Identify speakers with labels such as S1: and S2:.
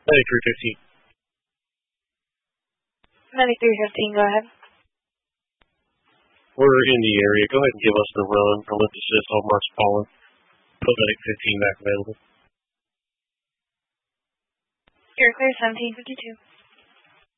S1: 9315, go ahead.
S2: We're in the area. Go ahead and give us the run for lift assist on Mark's Pollen. Put Medic 15 back available.
S1: You're clear, 1752.